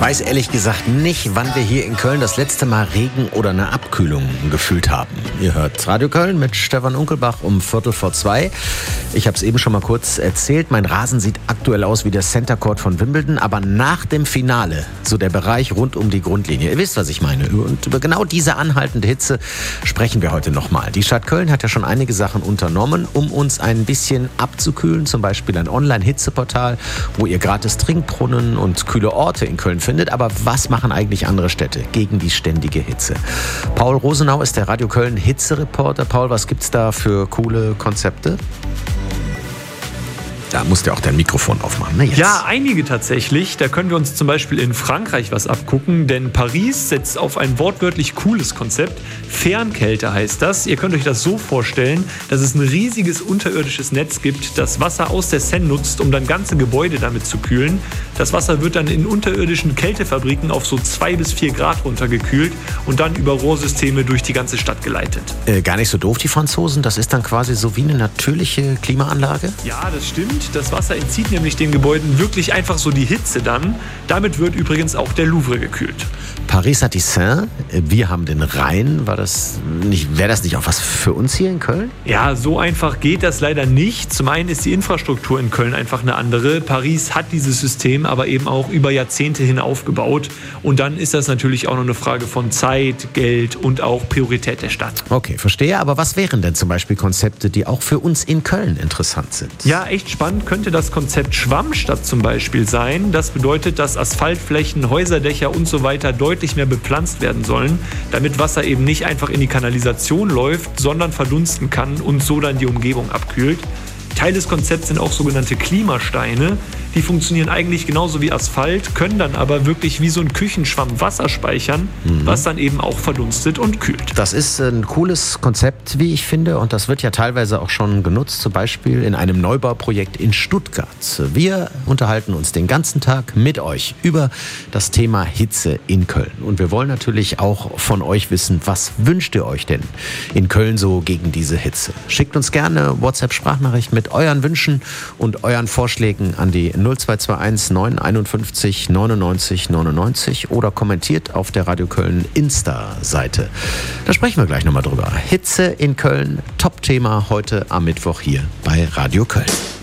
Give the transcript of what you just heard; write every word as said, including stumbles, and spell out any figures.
weiß ehrlich gesagt nicht, wann wir hier in Köln das letzte Mal Regen oder eine Abkühlung gefühlt haben. Ihr hört Radio Köln mit Stefan Unkelbach um Viertel vor zwei. Ich habe es eben schon mal kurz erzählt. Mein Rasen sieht aktuell aus wie der Center Court von Wimbledon, aber nach dem Finale, so der Bereich rund um die Grundlinie. Ihr wisst, was ich meine. Und über genau diese anhaltende Hitze sprechen wir heute nochmal. Die Stadt Köln hat ja schon einige Sachen unternommen, um uns ein bisschen abzukühlen. Zum Beispiel ein Online-Hitzeportal, wo ihr gratis Trinkbrunnen und kühle Orte in Köln findet. Aber was machen eigentlich andere Städte gegen die ständige Hitze? Paul Rosenau ist der Radio Köln Hitzereporter. Paul, was gibt's da für coole Konzepte? Da musst du auch dein Mikrofon aufmachen, ne? Jetzt. Ja, einige tatsächlich. Da können wir uns zum Beispiel in Frankreich was abgucken, denn Paris setzt auf ein wortwörtlich cooles Konzept. Fernkälte heißt das. Ihr könnt euch das so vorstellen, dass es ein riesiges unterirdisches Netz gibt, das Wasser aus der Seine nutzt, um dann ganze Gebäude damit zu kühlen. Das Wasser wird dann in unterirdischen Kältefabriken auf so zwei bis vier Grad runtergekühlt und dann über Rohrsysteme durch die ganze Stadt geleitet. Äh, gar nicht so doof, die Franzosen. Das ist dann quasi so wie eine natürliche Klimaanlage? Ja, das stimmt. Das Wasser entzieht nämlich den Gebäuden wirklich einfach so die Hitze dann. Damit wird übrigens auch der Louvre gekühlt. Paris hat die Seine, wir haben den Rhein. War das nicht, wäre das nicht auch was für uns hier in Köln? Ja, so einfach geht das leider nicht. Zum einen ist die Infrastruktur in Köln einfach eine andere. Paris hat dieses System aber eben auch über Jahrzehnte hin aufgebaut. Und dann ist das natürlich auch noch eine Frage von Zeit, Geld und auch Priorität der Stadt. Okay, verstehe. Aber was wären denn zum Beispiel Konzepte, die auch für uns in Köln interessant sind? Ja, echt spannend könnte das Konzept Schwammstadt zum Beispiel sein. Das bedeutet, dass Asphaltflächen, Häuserdächer und so weiter deutlich mehr bepflanzt werden sollen, damit Wasser eben nicht einfach in die Kanalisation läuft, sondern verdunsten kann und so dann die Umgebung abkühlt. Teil des Konzepts sind auch sogenannte Klimasteine. Die funktionieren eigentlich genauso wie Asphalt, können dann aber wirklich wie so ein Küchenschwamm Wasser speichern, mhm. was dann eben auch verdunstet und kühlt. Das ist ein cooles Konzept, wie ich finde, und das wird ja teilweise auch schon genutzt, zum Beispiel in einem Neubauprojekt in Stuttgart. Wir unterhalten uns den ganzen Tag mit euch über das Thema Hitze in Köln. Und wir wollen natürlich auch von euch wissen, was wünscht ihr euch denn in Köln so gegen diese Hitze? Schickt uns gerne WhatsApp-Sprachnachricht mit euren Wünschen und euren Vorschlägen an die null zwei zwei eins neun einundfünfzig neunundneunzig neunundneunzig oder kommentiert auf der Radio Köln Insta-Seite. Da sprechen wir gleich nochmal drüber. Hitze in Köln, Top-Thema heute am Mittwoch hier bei Radio Köln.